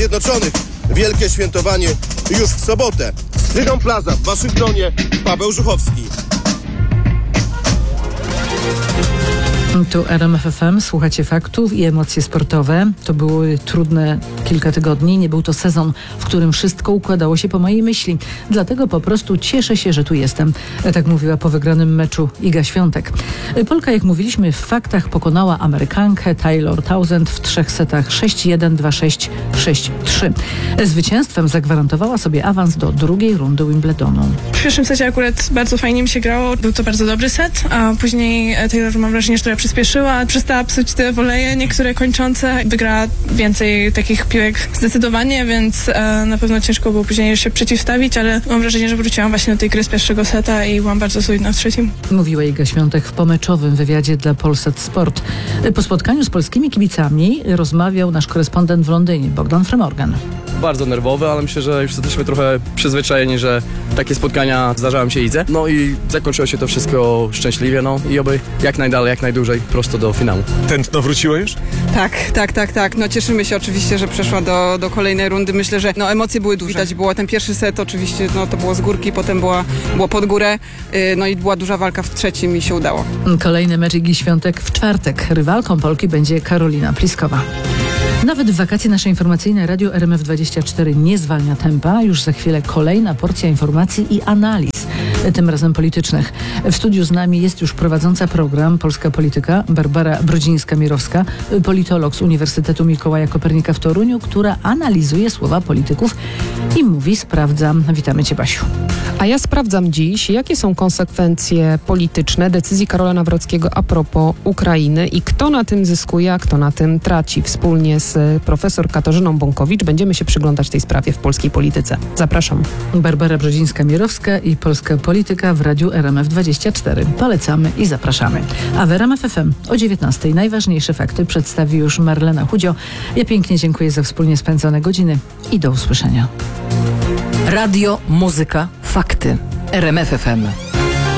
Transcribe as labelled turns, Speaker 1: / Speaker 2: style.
Speaker 1: Zjednoczonych. Wielkie świętowanie już w sobotę. Freedom Plaza w Waszyngtonie, Paweł Żuchowski.
Speaker 2: Tu RMF FM, słuchacie faktów i emocje sportowe. To były trudne kilka tygodni. Nie był to sezon, w którym wszystko układało się po mojej myśli. Dlatego po prostu cieszę się, że tu jestem. Tak mówiła po wygranym meczu Iga Świątek. Polka, jak mówiliśmy w faktach, pokonała Amerykankę Taylor Townsend w 3 setach 6-1, 2-6, 6-3. Zwycięstwem zagwarantowała sobie awans do drugiej rundy Wimbledonu.
Speaker 3: W pierwszym secie akurat bardzo fajnie mi się grało. Był to bardzo dobry set, a później Taylor, mam wrażenie, że trochę przyspieszyła, przestała psuć te woleje, niektóre kończące. Wygrała więcej takich piłek zdecydowanie, więc na pewno ciężko było później się przeciwstawić, ale mam wrażenie, że wróciłam właśnie do tej gry z pierwszego seta i byłam bardzo solidna w trzecim.
Speaker 2: Mówiła Iga Świątek w pomeczowym wywiadzie dla Polsat Sport. Po spotkaniu z polskimi kibicami rozmawiał nasz korespondent w Londynie, Bogdan Frymorgan.
Speaker 4: Bardzo nerwowy, ale myślę, że już jesteśmy trochę przyzwyczajeni, że takie spotkania zdarzają się Idze. No i zakończyło się to wszystko szczęśliwie, no i oby jak najdalej, jak najdłużej, prosto do finału.
Speaker 5: Tętno wróciło już?
Speaker 6: Tak. No cieszymy się oczywiście, że przeszła do kolejnej rundy. Myślę, że emocje były duże. Widać było ten pierwszy set, oczywiście to było z górki, potem było pod górę, no i była duża walka w trzecim i się udało.
Speaker 2: Kolejny mecz Igi Świątek w czwartek. Rywalką Polki będzie Karolina Pliskova. Nawet w wakacje nasze informacyjne Radio RMF24 nie zwalnia tempa. Już za chwilę kolejna porcja informacji i analiz, tym razem politycznych. W studiu z nami jest już prowadząca program Polska Polityka Barbara Brodzińska-Mirowska, politolog z Uniwersytetu Mikołaja Kopernika w Toruniu, która analizuje słowa polityków i mówi: sprawdzam. Witamy Cię, Basiu.
Speaker 7: A ja sprawdzam dziś, jakie są konsekwencje polityczne decyzji Karola Nawrockiego a propos Ukrainy i kto na tym zyskuje, a kto na tym traci. Wspólnie z profesor Katarzyną Bąkowicz będziemy się przyglądać tej sprawie w polskiej polityce. Zapraszam.
Speaker 2: Barbara Brodzińska-Mirowska i Polska Polityka w Radiu RMF24. Polecamy i zapraszamy. A w RMF FM o 19:00 najważniejsze fakty przedstawi już Marlena Chudzio. Ja pięknie dziękuję za wspólnie spędzone godziny i do usłyszenia.
Speaker 8: Radio, muzyka, fakty. RMF FM.